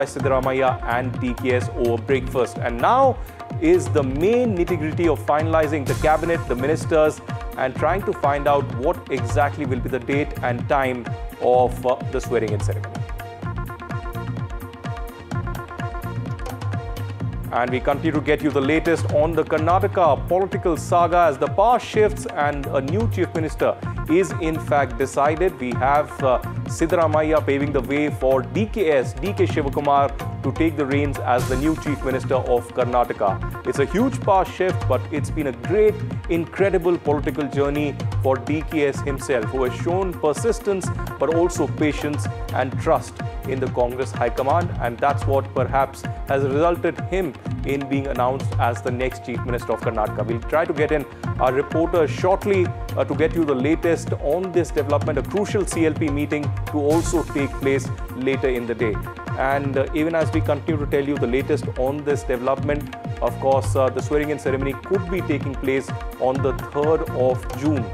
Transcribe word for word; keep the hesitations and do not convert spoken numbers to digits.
Siddaramaiah and D K S over breakfast. And now is the main nitty-gritty of finalizing the cabinet, the ministers, and trying to find out what exactly will be the date and time of uh, the swearing-in ceremony. And we continue to get you the latest on the Karnataka political saga as the power shifts and a new chief minister is in fact decided. We have uh, Siddaramaiah paving the way for D K S, D K Shivakumar, to take the reins as the new chief minister of Karnataka. It's a huge power shift, but it's been a great, incredible political journey for D K S himself, who has shown persistence but also patience and trust in the Congress High Command, and that's what perhaps has resulted him in being announced as the next Chief Minister of Karnataka. We'll try to get in our reporter shortly uh, to get you the latest on this development, a crucial C L P meeting to also take place later in the day. And uh, even as we continue to tell you the latest on this development, of course, uh, the swearing-in ceremony could be taking place on the third of June.